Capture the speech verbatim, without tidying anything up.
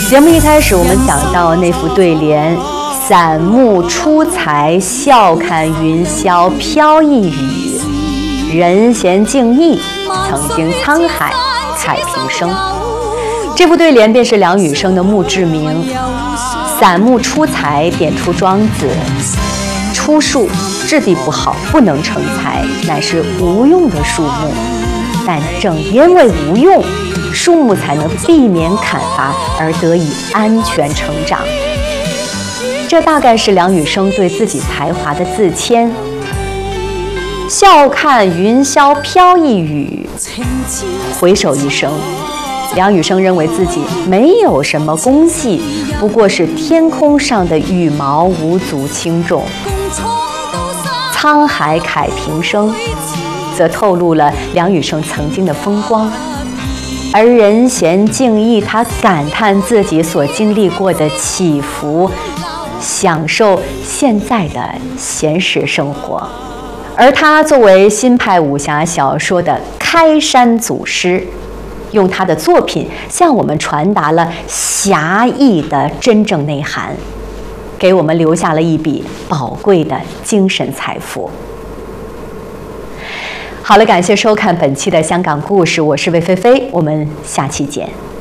节目一开始，我们讲到那副对联：散目出才，笑看云霄飘逸雨。人闲静逸，曾经沧海慨平生。这副对联便是梁羽生的墓志铭。散目出才点出庄子：出树质地不好，不能成材，乃是无用的树木。但正因为无用，树木才能避免砍伐而得以安全成长。这大概是梁羽生对自己才华的自谦。笑看云霄飘逸雨，回首一生，梁羽生认为自己没有什么功绩，不过是天空上的羽毛无足轻重。沧海慨平生，则透露了梁羽生曾经的风光。而人闲静逸，他感叹自己所经历过的起伏，享受现在的闲适生活。而他作为新派武侠小说的开山祖师，用他的作品向我们传达了侠义的真正内涵，给我们留下了一笔宝贵的精神财富。好了，感谢收看本期的香港故事，我是魏菲菲，我们下期见。